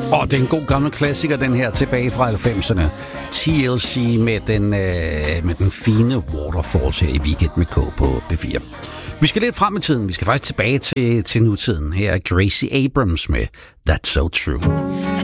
Det er en god gammel klassiker, den her, tilbage fra 90'erne. TLC med den fine Waterfalls her i Weekend med K på B4. Vi skal lidt frem i tiden. Vi skal faktisk tilbage til nutiden. Her er Gracie Abrams med That's So True. I